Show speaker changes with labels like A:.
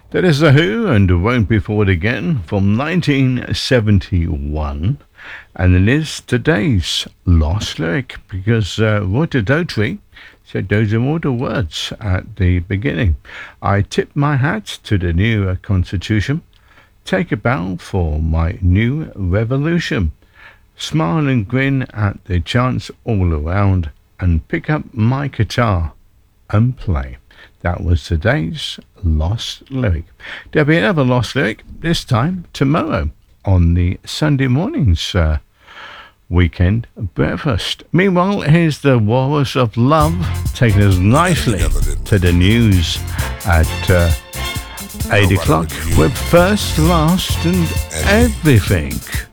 A: That is The Who and Won't Be Forward Again from 1971. And it is today's lost lyric because Walter Daughtry said those immortal words at the beginning. I tip my hat to the new Constitution. Take a bow for my new revolution. Smile and grin at the chants all around and pick up my guitar and play. That was today's lost lyric. There'll be another lost lyric, this time tomorrow on the Sunday morning's weekend breakfast. Meanwhile, here's the Walrus of Love taking us nicely to the news at 8 o'clock with First, Last and Everything.